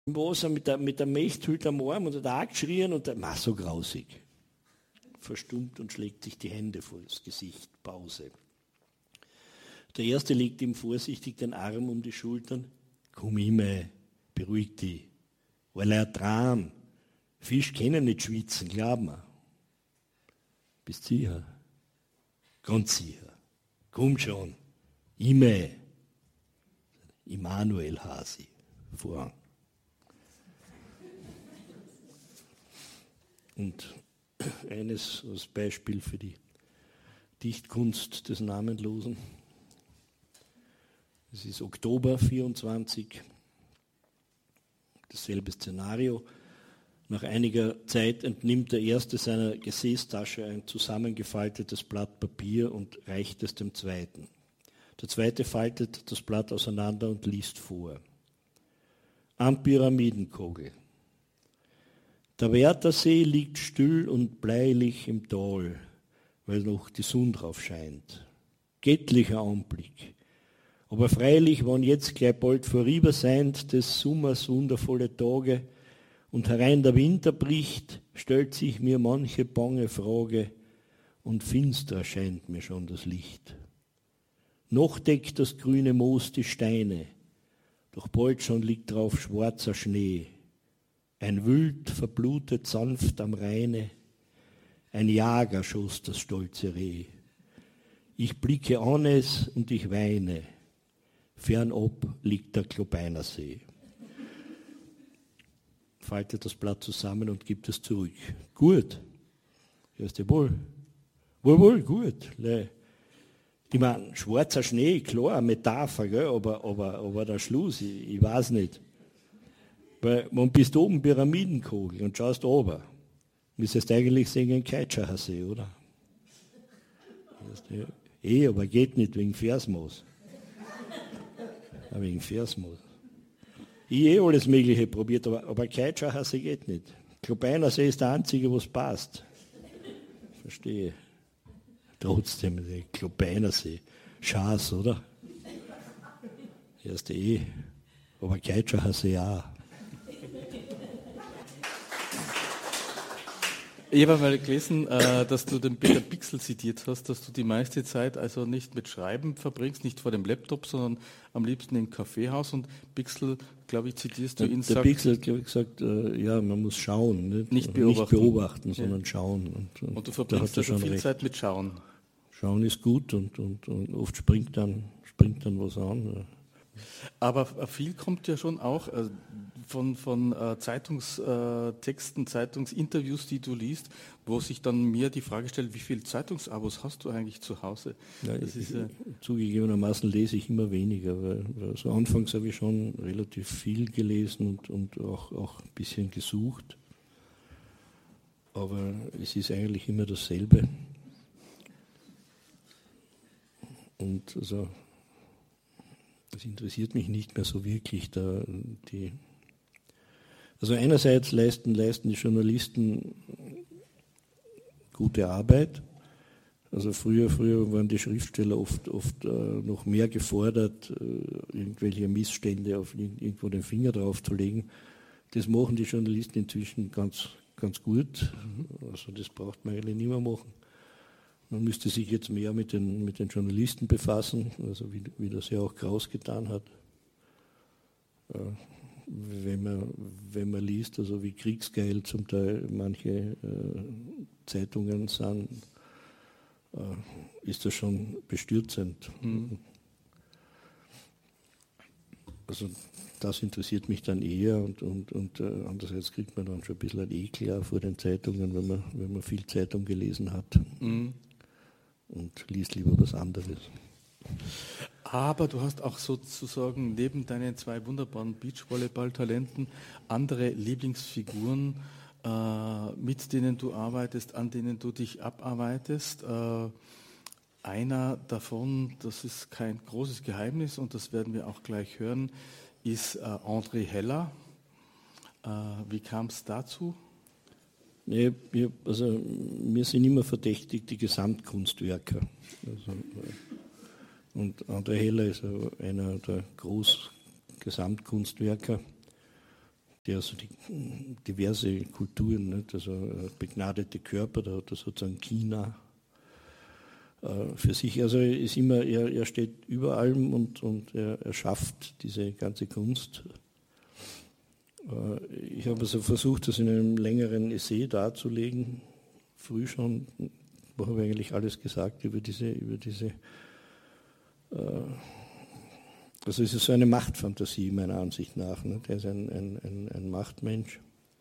im Wasser mit der Mechthütte am Arm und hat auch geschrien und der, so grausig. Verstummt und schlägt sich die Hände vor das Gesicht. Pause. Der Erste legt ihm vorsichtig den Arm um die Schultern. Komm immer, beruhig dich. Weil er Traum. Fisch können nicht schwitzen, glaub mir. Bist sicher? Ganz sicher. Komm schon. Immer. Immanuel Hasi. Vorhang. Und eines als Beispiel für die Dichtkunst des Namenlosen. Es ist Oktober 24, dasselbe Szenario. Nach einiger Zeit entnimmt der Erste seiner Gesäßtasche ein zusammengefaltetes Blatt Papier und reicht es dem Zweiten. Der Zweite faltet das Blatt auseinander und liest vor. Am Pyramidenkogel. Der Wärtersee liegt still und bleilich im Tal, weil noch die Sonne drauf scheint. Göttlicher Anblick. Aber freilich, wann jetzt gleich bald vorüber seind des Sommers wundervolle Tage und herein der Winter bricht, stellt sich mir manche bange Frage und finster erscheint mir schon das Licht. Noch deckt das grüne Moos die Steine, doch bald schon liegt drauf schwarzer Schnee. Ein Wild verblutet sanft am Rheine, ein Jager schoss das stolze Reh. Ich blicke an es und ich weine, fernab liegt der Klobeiner See. Faltet das Blatt zusammen und gibt es zurück. Gut. Hörst du wohl? Wohl, gut. Ich meine, schwarzer Schnee, klar, eine Metapher, gell? Aber der Schluss, ich weiß nicht. Weil man bist oben Pyramidenkugel und schaust runter. Müsstest eigentlich singen Keitschacher See, oder? Aber geht nicht wegen Versmoos. Wegen Versmoos. Ich alles Mögliche probiert, aber Keitschacher See geht nicht. Klobeiner See ist der einzige, was passt. Verstehe. Trotzdem, der Klobeiner See. Schaß, oder? Erst aber Keitschacher See auch. Ich habe mal gelesen, dass du den Peter Bichsel zitiert hast, dass du die meiste Zeit also nicht mit Schreiben verbringst, nicht vor dem Laptop, sondern am liebsten im Kaffeehaus. Und Bichsel, glaube ich, zitierst du ihn. Der Bichsel hat, glaube ich, gesagt, man muss schauen. Nicht beobachten, sondern schauen. Und du verbringst also viel Zeit mit Schauen. Schauen ist gut und oft springt dann was an. Aber viel kommt ja schon auch von Zeitungstexten, Zeitungsinterviews, die du liest, wo sich dann mir die Frage stellt, wie viele Zeitungsabos hast du eigentlich zu Hause? Ja, zugegebenermaßen lese ich immer weniger, weil so anfangs habe ich schon relativ viel gelesen und auch ein bisschen gesucht. Aber es ist eigentlich immer dasselbe. Und also das interessiert mich nicht mehr so wirklich. Also einerseits leisten die Journalisten gute Arbeit. Also früher waren die Schriftsteller oft noch mehr gefordert, irgendwelche Missstände auf irgendwo den Finger drauf zu legen. Das machen die Journalisten inzwischen ganz gut. Also das braucht man eigentlich nicht mehr machen. Man müsste sich jetzt mehr mit den Journalisten befassen, also wie das ja auch Kraus getan hat. Wenn man liest, also wie kriegsgeil zum Teil manche Zeitungen sind, ist das schon bestürzend. Mhm. Also das interessiert mich dann eher und andererseits kriegt man dann schon ein bisschen ein Ekel vor den Zeitungen, wenn man viel Zeitung gelesen hat. Mhm. Und liest lieber was anderes. Aber du hast auch sozusagen neben deinen 2 wunderbaren Beachvolleyball-Talenten andere Lieblingsfiguren, mit denen du arbeitest, an denen du dich abarbeitest. Einer davon, das ist kein großes Geheimnis und das werden wir auch gleich hören, ist André Heller. Wie kam es dazu? Nee, also wir sind immer verdächtig die Gesamtkunstwerke. Also, und André Heller ist einer der Großgesamtkunstwerker. der also diverse Kulturen, nicht? Also begnadete Körper, da hat er sozusagen China für sich. Also ist immer, er steht über allem und er schafft diese ganze Kunst. Ich habe also versucht, das in einem längeren Essay darzulegen, früh schon, wo habe ich eigentlich alles gesagt über diese also es ist so eine Machtfantasie meiner Ansicht nach. Ne? Er ist ein Machtmensch.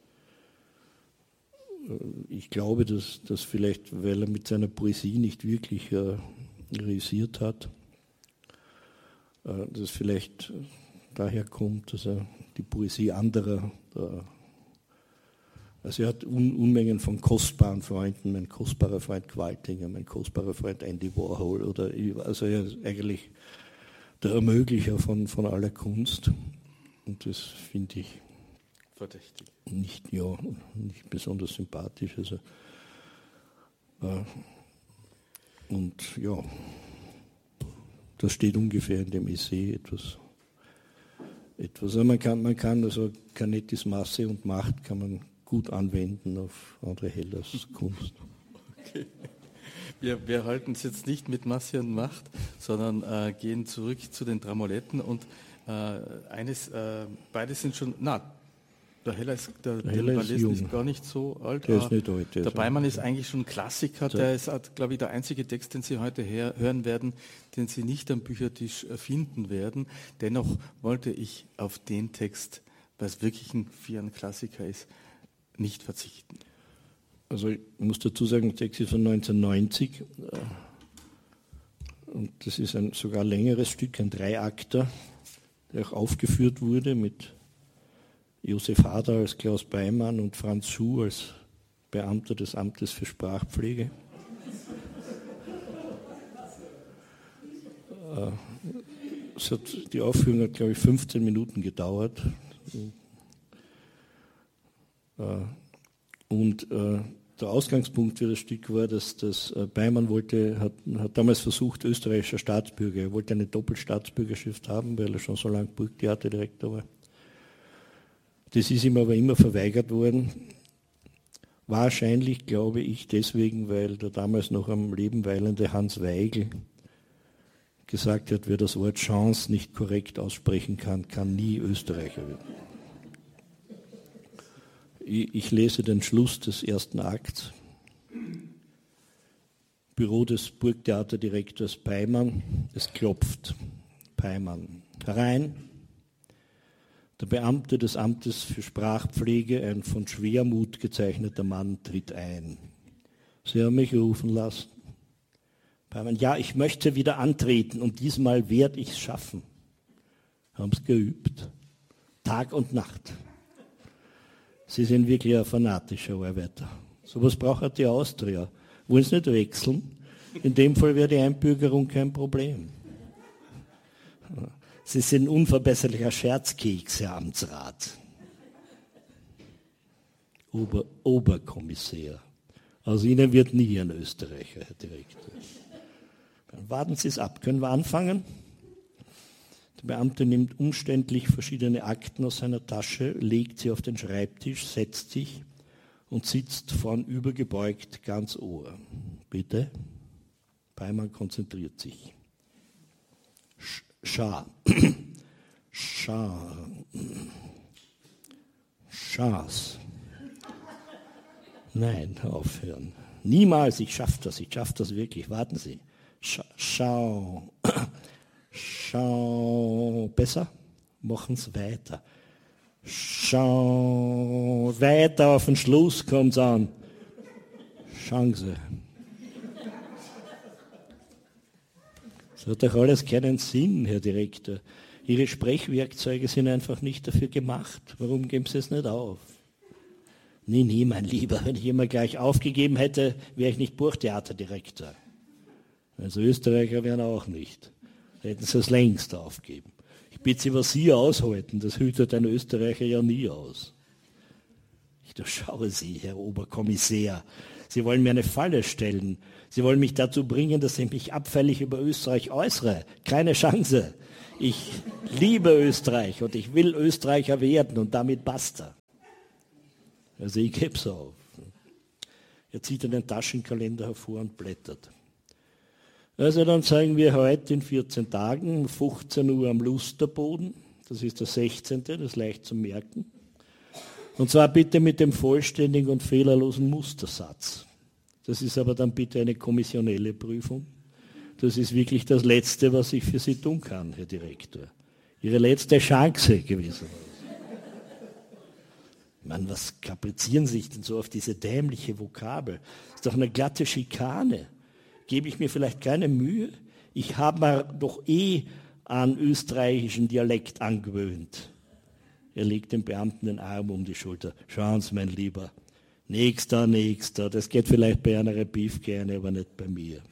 Ich glaube, dass vielleicht, weil er mit seiner Poesie nicht wirklich realisiert hat, dass vielleicht daher kommt, dass er die Poesie anderer, also er hat Unmengen von kostbaren Freunden, mein kostbarer Freund Qualtinger, mein kostbarer Freund Andy Warhol, also er ist eigentlich der Ermöglicher von aller Kunst. Und das finde ich verdächtig. Nicht besonders sympathisch. Also, und ja, das steht ungefähr in dem Essay etwas. Also man kann also Canettis Masse und Macht kann man gut anwenden auf André Hellers Kunst. Okay. Wir halten es jetzt nicht mit Masse und Macht, sondern gehen zurück zu den Dramoletten und beide sind schon, der Heller ist gar nicht so alt. Der ist nicht alt. Der Beimann ist eigentlich schon ein Klassiker. Der ist, glaube ich, der einzige Text, den Sie heute hören werden, den Sie nicht am Büchertisch finden werden. Dennoch wollte ich auf den Text, weil es wirklich ein Klassiker ist, nicht verzichten. Also ich muss dazu sagen, der Text ist von 1990 und das ist ein sogar längeres Stück, ein Dreiakter, der auch aufgeführt wurde mit Josef Hader als Klaus Beimann und Franz Schuh als Beamter des Amtes für Sprachpflege. Die Aufführung hat, glaube ich, 15 Minuten gedauert. Und der Ausgangspunkt für das Stück war, dass Beimann hat damals versucht, österreichischer Staatsbürger, er wollte eine Doppelstaatsbürgerschaft haben, weil er schon so lange Burgtheaterdirektor war. Das ist ihm aber immer verweigert worden. Wahrscheinlich, glaube ich, deswegen, weil der damals noch am Leben weilende Hans Weigel gesagt hat, wer das Wort Chance nicht korrekt aussprechen kann, kann nie Österreicher werden. Ich lese den Schluss des ersten Akts. Büro des Burgtheaterdirektors Beimann. Es klopft. Beimann. Herein. Der Beamte des Amtes für Sprachpflege, ein von Schwermut gezeichneter Mann, tritt ein. Sie haben mich rufen lassen. Beimann, ja, ich möchte wieder antreten und diesmal werde ich es schaffen. Haben es geübt. Tag und Nacht. Sie sind wirklich ein fanatischer Arbeiter. So was braucht die Austria. Wollen Sie nicht wechseln? In dem Fall wäre die Einbürgerung kein Problem. Sie sind unverbesserlicher Scherzkeks, Herr Amtsrat. Oberkommissär. Aus Ihnen wird nie ein Österreicher, Herr Direktor. Dann warten Sie es ab. Können wir anfangen? Der Beamte nimmt umständlich verschiedene Akten aus seiner Tasche, legt sie auf den Schreibtisch, setzt sich und sitzt vornübergebeugt, ganz Ohr. Bitte? Beimann konzentriert sich. Schaß. Nein, aufhören. Niemals, ich schaffe das wirklich. Warten Sie. Schau. Besser? Machen Sie weiter. Schau. Weiter auf den Schluss kommt's an. Schauen Sie. Das hat doch alles keinen Sinn, Herr Direktor. Ihre Sprechwerkzeuge sind einfach nicht dafür gemacht. Warum geben Sie es nicht auf? Nee, mein Lieber, wenn ich immer gleich aufgegeben hätte, wäre ich nicht Burgtheaterdirektor. Also Österreicher wären auch nicht. Da hätten Sie es längst aufgeben. Ich bitte Sie, was Sie aushalten, das hütet ein Österreicher ja nie aus. Ich durchschaue Sie, Herr Oberkommissär. Sie wollen mir eine Falle stellen. Sie wollen mich dazu bringen, dass ich mich abfällig über Österreich äußere. Keine Chance. Ich liebe Österreich und ich will Österreicher werden und damit basta. Also ich gebe es auf. Er zieht einen Taschenkalender hervor und blättert. Also dann sagen wir heute in 14 Tagen, um 15 Uhr am Lusterboden, das ist der 16., das ist leicht zu merken. Und zwar bitte mit dem vollständigen und fehlerlosen Mustersatz. Das ist aber dann bitte eine kommissionelle Prüfung. Das ist wirklich das Letzte, was ich für Sie tun kann, Herr Direktor. Ihre letzte Chance gewesen. Mann, was kaprizieren Sie sich denn so auf diese dämliche Vokabel? Das ist doch eine glatte Schikane. Gebe ich mir vielleicht keine Mühe? Ich habe mir doch an österreichischen Dialekt angewöhnt. Er legt dem Beamten den Arm um die Schulter. Schauen Sie, mein Lieber. Nächster. Das geht vielleicht bei einer Beef gerne, aber nicht bei mir.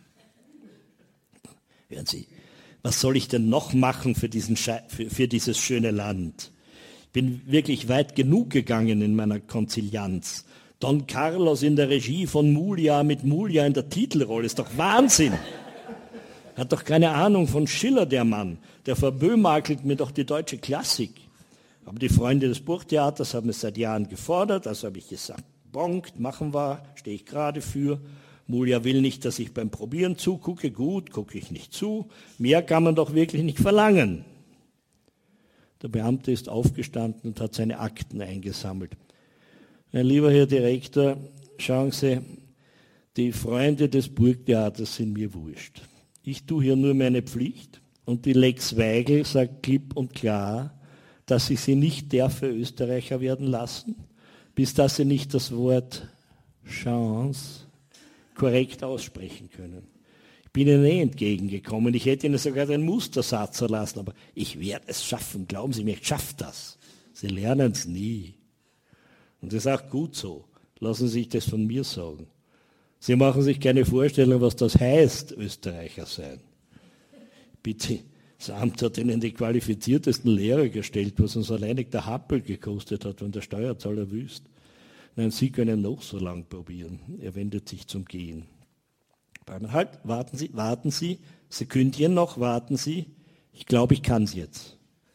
Hören Sie, was soll ich denn noch machen für dieses schöne Land? Ich bin wirklich weit genug gegangen in meiner Konzilianz. Don Carlos in der Regie von Mulia mit Mulia in der Titelrolle, ist doch Wahnsinn. Hat doch keine Ahnung von Schiller, der Mann. Der verböhmakelt mir doch die deutsche Klassik. Aber die Freunde des Burgtheaters haben es seit Jahren gefordert, also habe ich gesagt, bonkt, machen wir, stehe ich gerade für. Mulia will nicht, dass ich beim Probieren zugucke, gut, gucke ich nicht zu. Mehr kann man doch wirklich nicht verlangen. Der Beamte ist aufgestanden und hat seine Akten eingesammelt. Mein lieber Herr Direktor, schauen Sie, die Freunde des Burgtheaters sind mir wurscht. Ich tue hier nur meine Pflicht und die Lex Weigel sagt klipp und klar, dass ich sie nicht für Österreicher werden lassen, bis dass sie nicht das Wort Chance korrekt aussprechen können. Ich bin Ihnen entgegengekommen, ich hätte Ihnen sogar den Mustersatz erlassen, aber ich werde es schaffen, glauben Sie mir, ich schaffe das. Sie lernen es nie. Und das ist auch gut so. Lassen Sie sich das von mir sagen. Sie machen sich keine Vorstellung, was das heißt, Österreicher sein. Bitte, das Amt hat Ihnen die qualifiziertesten Lehrer gestellt, was uns alleinig der Happel gekostet hat, wenn der Steuerzahler wüsst. Nein, Sie können noch so lang probieren. Er wendet sich zum Gehen. Halt, warten Sie. Sekündchen noch, warten Sie. Ich glaube, ich kann es jetzt.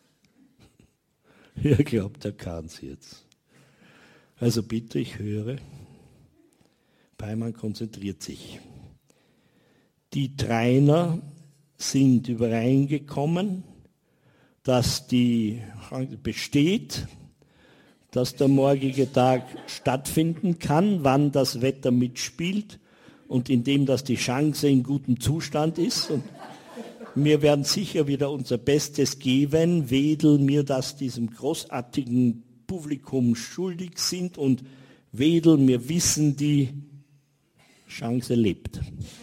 Er glaubt, er kann es jetzt. Also bitte, ich höre. Peimann konzentriert sich. Die Trainer sind übereingekommen, dass die besteht, dass der morgige Tag stattfinden kann, wann das Wetter mitspielt und indem das die Chance in gutem Zustand ist. Und wir werden sicher wieder unser Bestes geben, Wedel mir das diesem großartigen Publikum schuldig sind und Wedel, wir wissen, die Chance lebt.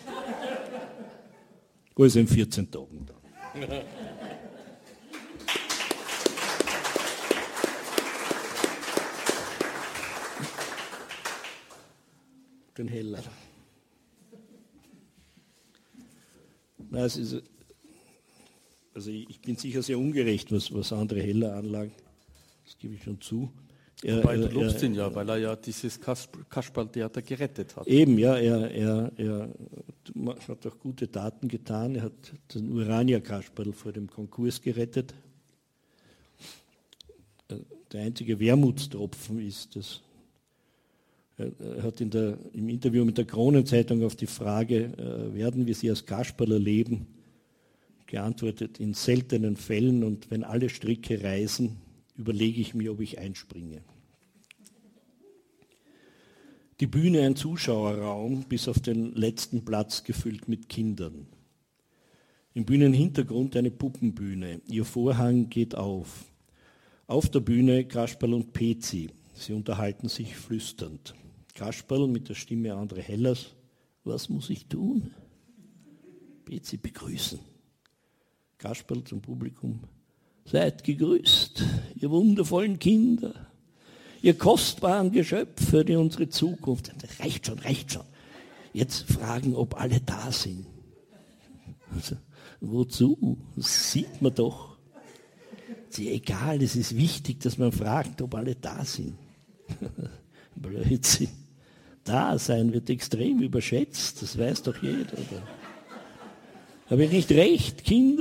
Also in 14 Tagen dann. Den Heller. Na, also ich bin sicher sehr ungerecht, was andere Heller anlangt. Das gebe ich schon zu. Wobei du lobst ihn ja, weil er ja dieses Kasperl-Theater gerettet hat. Eben, ja, er hat auch gute Taten getan. Er hat den Urania-Kasperl vor dem Konkurs gerettet. Der einzige Wermutstropfen ist, dass er hat im Interview mit der Kronenzeitung auf die Frage, werden wir Sie als Kasperl erleben, geantwortet, in seltenen Fällen und wenn alle Stricke reißen, überlege ich mir, ob ich einspringe. Die Bühne ein Zuschauerraum, bis auf den letzten Platz gefüllt mit Kindern. Im Bühnenhintergrund eine Puppenbühne. Ihr Vorhang geht auf. Auf der Bühne Kasperl und Pezi. Sie unterhalten sich flüsternd. Kasperl mit der Stimme André Hellers. Was muss ich tun? Pezi begrüßen. Kasperl zum Publikum. Seid gegrüßt, ihr wundervollen Kinder, ihr kostbaren Geschöpfe, die unsere Zukunft. Reicht schon. Jetzt fragen, ob alle da sind. Also, wozu? Das sieht man doch. Ist ja egal, es ist wichtig, dass man fragt, ob alle da sind. Blödsinn. Dasein wird extrem überschätzt, das weiß doch jeder. Habe ich nicht recht, Kinder?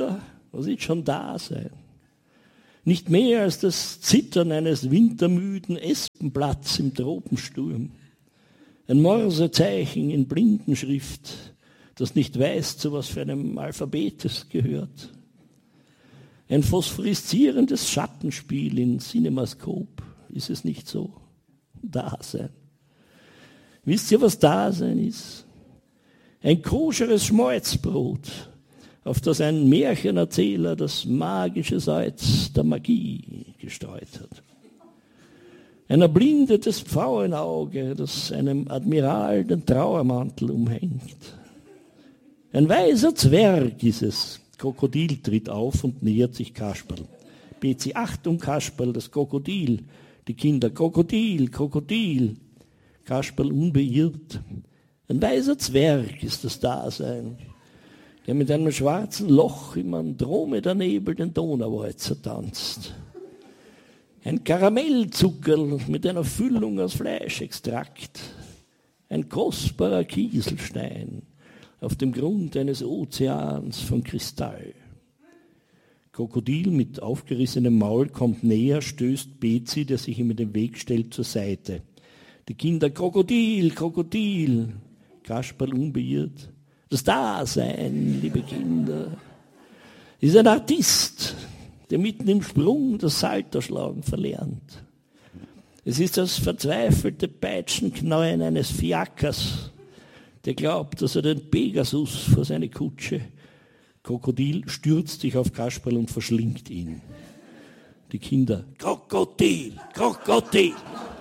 Was ist schon Dasein? Nicht mehr als das Zittern eines wintermüden Espenblatts im Tropensturm. Ein Morsezeichen in Blindenschrift, das nicht weiß, zu was für einem Alphabet es gehört. Ein phosphoreszierendes Schattenspiel in Cinemaskop. Ist es nicht so? Dasein. Wisst ihr, was Dasein ist? Ein koscheres Schmalzbrot, auf das ein Märchenerzähler das magische Salz der Magie gestreut hat. Ein erblindetes Pfauenauge, das einem Admiral den Trauermantel umhängt. Ein weiser Zwerg ist es. Krokodil tritt auf und nähert sich Kasperl. Betsy, Achtung Kasperl, das Krokodil. Die Kinder, Krokodil, Krokodil. Kasperl unbeirrt. Ein weiser Zwerg ist das Dasein, der mit einem schwarzen Loch im Andromedernebel den Donauwalzer tanzt. Ein Karamellzuckerl mit einer Füllung aus Fleischextrakt. Ein kostbarer Kieselstein auf dem Grund eines Ozeans von Kristall. Krokodil mit aufgerissenem Maul kommt näher, stößt Betsy, der sich ihm in den Weg stellt, zur Seite. Die Kinder, Krokodil, Krokodil. Kasperl unbeirrt. Das Dasein, liebe Kinder, ist ein Artist, der mitten im Sprung das Saltoschlagen verlernt. Es ist das verzweifelte Peitschenknäuen eines Fiakers, der glaubt, dass er den Pegasus vor seine Kutsche. Krokodil stürzt sich auf Kasperl und verschlingt ihn. Die Kinder, Krokodil, Krokodil.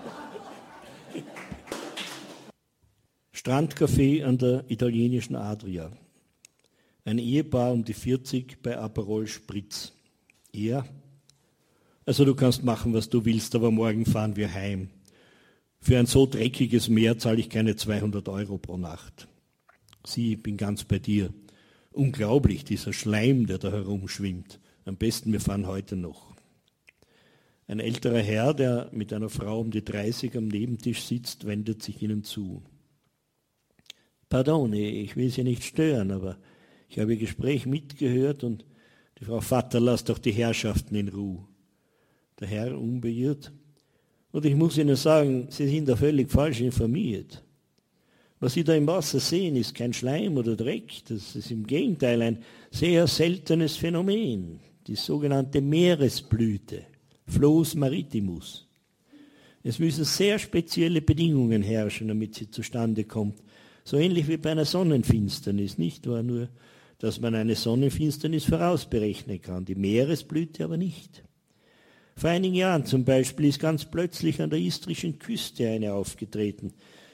Strandcafé an der italienischen Adria. Ein Ehepaar um die 40 bei Aperol Spritz. Er, also du kannst machen, was du willst, aber morgen fahren wir heim. Für ein so dreckiges Meer zahle ich keine 200 € pro Nacht. Sie, ich bin ganz bei dir. Unglaublich, dieser Schleim, der da herumschwimmt. Am besten, wir fahren heute noch. Ein älterer Herr, der mit einer Frau um die 30 am Nebentisch sitzt, wendet sich ihnen zu. Pardon, ich will Sie nicht stören, aber ich habe Ihr Gespräch mitgehört und die Frau Vater, lass doch die Herrschaften in Ruhe. Der Herr unbeirrt. Und ich muss Ihnen sagen, Sie sind da völlig falsch informiert. Was Sie da im Wasser sehen, ist kein Schleim oder Dreck, das ist im Gegenteil ein sehr seltenes Phänomen, die sogenannte Meeresblüte, Flos maritimus. Es müssen sehr spezielle Bedingungen herrschen, damit sie zustande kommt. So ähnlich wie bei einer Sonnenfinsternis, nicht wahr? Nur, dass man eine Sonnenfinsternis vorausberechnen kann, die Meeresblüte aber nicht. Vor einigen Jahren zum Beispiel ist ganz plötzlich an der istrischen Küste eine aufgetreten.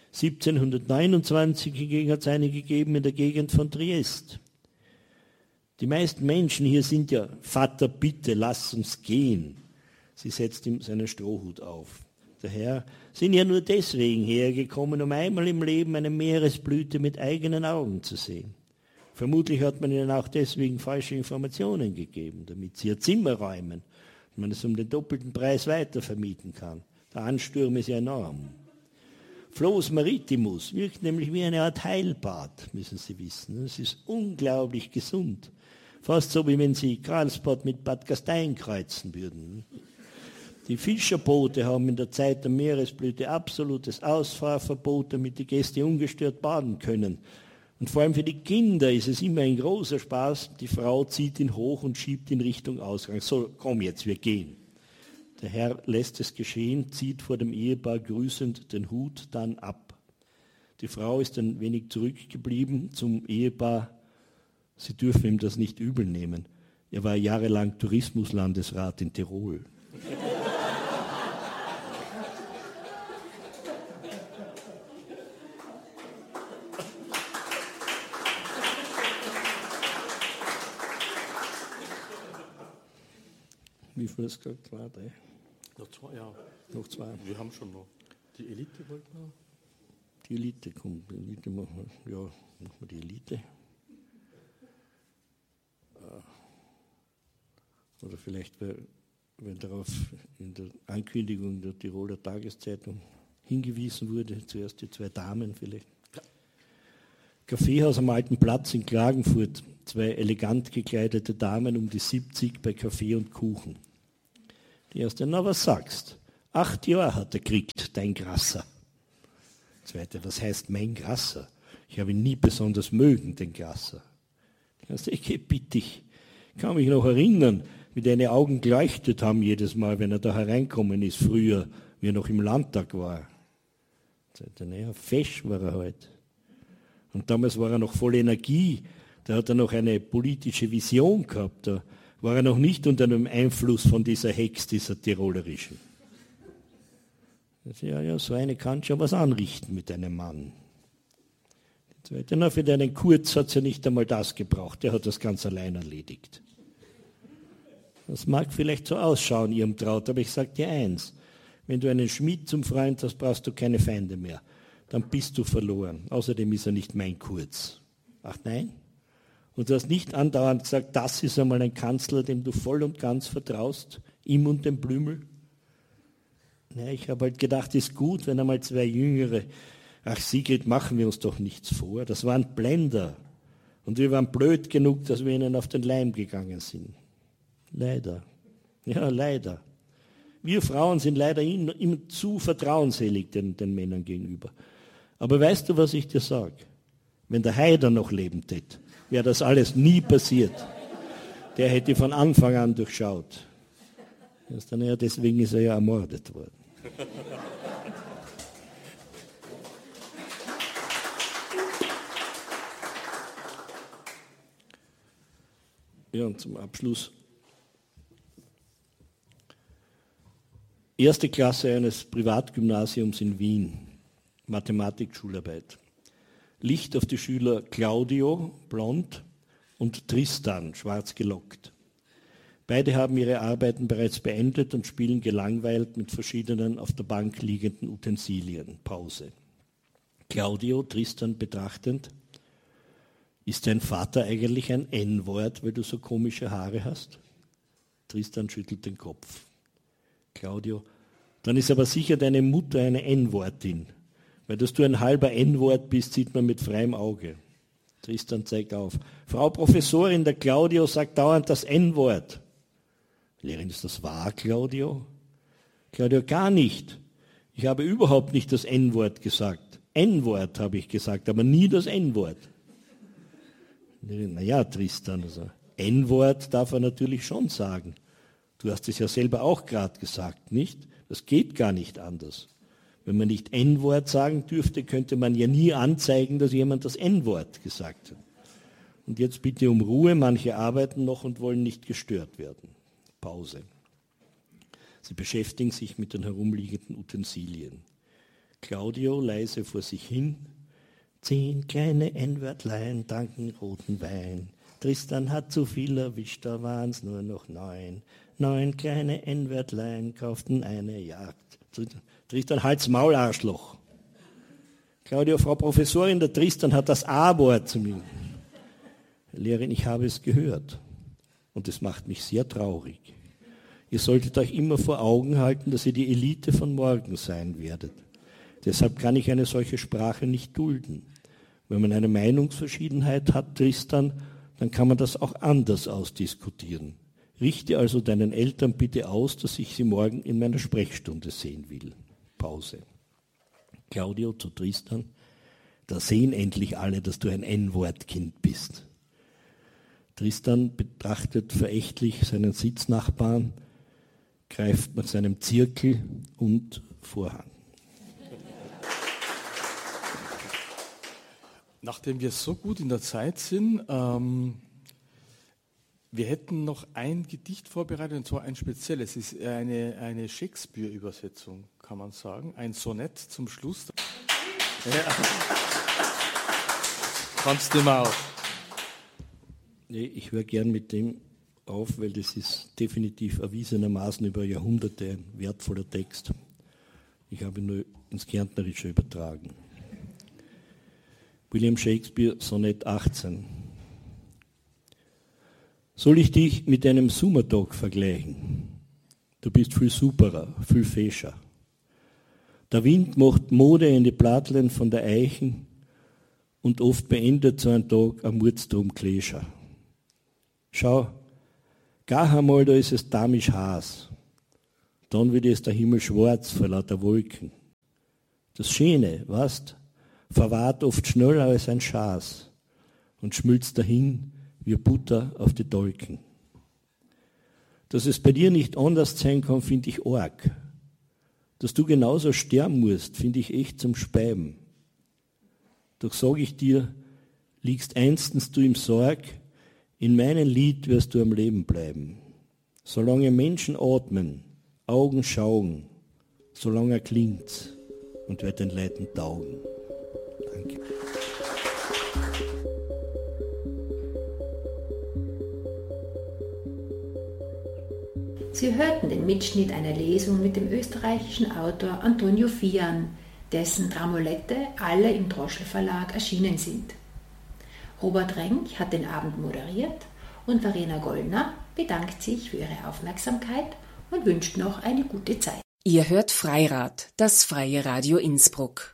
1729 hingegen hat es eine gegeben in der Gegend von Triest. Die meisten Menschen hier sind ja, Vater, bitte, lass uns gehen. Sie setzt ihm seinen Strohhut auf. Der Herr, sind ja nur deswegen hergekommen, um einmal im Leben eine Meeresblüte mit eigenen Augen zu sehen. Vermutlich hat man ihnen auch deswegen falsche Informationen gegeben, damit sie ihr Zimmer räumen und man es um den doppelten Preis weitervermieten kann. Der Ansturm ist ja enorm. Flos maritimus wirkt nämlich wie eine Art Heilbad, müssen Sie wissen. Es ist unglaublich gesund. Fast so, wie wenn Sie Karlsbad mit Bad Gastein kreuzen würden. Die Fischerboote haben in der Zeit der Meeresblüte absolutes Ausfahrverbot, damit die Gäste ungestört baden können. Und vor allem für die Kinder ist es immer ein großer Spaß. Die Frau zieht ihn hoch und schiebt in Richtung Ausgang. So, komm jetzt, wir gehen. Der Herr lässt es geschehen, zieht vor dem Ehepaar grüßend den Hut dann ab. Die Frau ist ein wenig zurückgeblieben zum Ehepaar. Sie dürfen ihm das nicht übel nehmen. Er war jahrelang Tourismuslandesrat in Tirol. Wie viel ist gerade? 2, 3? Noch 2, ja. Noch 2. Wir haben schon noch. Die Elite wollten wir? Die Elite kommt. Die Elite machen wir. Ja, machen wir die Elite. Oder vielleicht, weil darauf in der Ankündigung der Tiroler Tageszeitung hingewiesen wurde, zuerst die 2 Damen vielleicht. Ja. Kaffeehaus am Alten Platz in Klagenfurt. 2 elegant gekleidete Damen um die 70 bei Kaffee und Kuchen. Die erste, na was sagst? 8 Jahre hat er gekriegt, dein Grasser. Zweite, was heißt mein Grasser? Ich habe ihn nie besonders mögen, den Grasser. Die erste, ich bitte dich, ich kann mich noch erinnern, wie deine Augen geleuchtet haben jedes Mal, wenn er da hereinkommen ist, früher, wie er noch im Landtag war. Zweite, naja, fesch war er halt. Und damals war er noch voll Energie, da hat er noch eine politische Vision gehabt, da war er noch nicht unter dem Einfluss von dieser Hex, dieser tirolerischen. Ja, so eine kann schon was anrichten mit einem Mann. Die zweite, na, für deinen Kurz hat es ja nicht einmal das gebraucht, der hat das ganz allein erledigt. Das mag vielleicht so ausschauen, Irmtraut, aber ich sage dir eins, wenn du einen Schmied zum Freund hast, brauchst du keine Feinde mehr. Dann bist du verloren. Außerdem ist er nicht mein Kurz. Ach nein? Und du hast nicht andauernd gesagt, das ist einmal ein Kanzler, dem du voll und ganz vertraust, ihm und dem Blümel. Ja, ich habe halt gedacht, ist gut, wenn einmal 2 Jüngere, ach Sigrid, machen wir uns doch nichts vor, das waren Blender. Und wir waren blöd genug, dass wir ihnen auf den Leim gegangen sind. Leider. Ja, leider. Wir Frauen sind leider immer zu vertrauensselig den Männern gegenüber. Aber weißt du, was ich dir sage? Wenn der Haider noch leben tät, wäre das alles nie passiert. Der hätte von Anfang an durchschaut. Deswegen ist er ja ermordet worden. Ja, und zum Abschluss. Erste Klasse eines Privatgymnasiums in Wien. Mathematik-Schularbeit. Licht auf die Schüler Claudio, blond, und Tristan, schwarz gelockt. Beide haben ihre Arbeiten bereits beendet und spielen gelangweilt mit verschiedenen auf der Bank liegenden Utensilien. Pause. Claudio, Tristan betrachtend. Ist dein Vater eigentlich ein N-Wort, weil du so komische Haare hast? Tristan schüttelt den Kopf. Claudio, dann ist aber sicher deine Mutter eine N-Wortin. Weil dass du ein halber N-Wort bist, sieht man mit freiem Auge. Tristan zeigt auf. Frau Professorin, der Claudio sagt dauernd das N-Wort. Lehrerin, ist das wahr, Claudio? Claudio, gar nicht. Ich habe überhaupt nicht das N-Wort gesagt. N-Wort habe ich gesagt, aber nie das N-Wort. Naja, Tristan, also N-Wort darf er natürlich schon sagen. Du hast es ja selber auch gerade gesagt, nicht? Das geht gar nicht anders. Wenn man nicht N-Wort sagen dürfte, könnte man ja nie anzeigen, dass jemand das N-Wort gesagt hat. Und jetzt bitte um Ruhe, manche arbeiten noch und wollen nicht gestört werden. Pause. Sie beschäftigen sich mit den herumliegenden Utensilien. Claudio leise vor sich hin. 10 kleine N-Wörtlein danken roten Wein. Tristan hat zu viel erwischt, da waren's nur noch 9. 9 kleine N-Wörtlein kauften eine Jagd. Tristan, halt's Maul, Arschloch. Claudio, Frau Professorin, der Tristan hat das A-Wort zu mir. Lehrerin, ich habe es gehört. Und es macht mich sehr traurig. Ihr solltet euch immer vor Augen halten, dass ihr die Elite von morgen sein werdet. Deshalb kann ich eine solche Sprache nicht dulden. Wenn man eine Meinungsverschiedenheit hat, Tristan, dann kann man das auch anders ausdiskutieren. Richte also deinen Eltern bitte aus, dass ich sie morgen in meiner Sprechstunde sehen will. Pause. Claudio zu Tristan, da sehen endlich alle, dass du ein N-Wort-Kind bist. Tristan betrachtet verächtlich seinen Sitznachbarn, greift nach seinem Zirkel und Vorhang. Nachdem wir so gut in der Zeit sind, wir hätten noch ein Gedicht vorbereitet, und zwar ein spezielles. Es ist eine Shakespeare-Übersetzung, kann man sagen. Ein Sonett zum Schluss. Ja. Kannst du mal auf. Nee, ich höre gern mit dem auf, weil das ist definitiv erwiesenermaßen über Jahrhunderte ein wertvoller Text. Ich habe ihn nur ins Kärntnerische übertragen. William Shakespeare, Sonett 18. Soll ich dich mit einem Summerdog vergleichen? Du bist viel superer, viel fescher. Der Wind macht Mode in die Blattlen von der Eichen und oft beendet so ein Tag ein Mordstrom Gläscher. Schau, gar einmal, da ist es damisch heiß. Dann wird es der Himmel schwarz vor lauter Wolken. Das Schöne, weißt, verwahrt oft schneller als ein Schaß und schmilzt dahin wie Butter auf die Dolken. Dass es bei dir nicht anders sein kann, finde ich arg. Dass du genauso sterben musst, finde ich echt zum Speiben. Doch sag ich dir, liegst einstens du im Sorg, in meinem Lied wirst du am Leben bleiben. Solange Menschen atmen, Augen schauen, solange klingt's und wird den Leuten taugen. Danke. Sie hörten den Mitschnitt einer Lesung mit dem österreichischen Autor Antonio Fian, dessen Dramolette alle im Droschl Verlag erschienen sind. Robert Renk hat den Abend moderiert und Verena Gollner bedankt sich für ihre Aufmerksamkeit und wünscht noch eine gute Zeit. Ihr hört Freirad, das Freie Radio Innsbruck.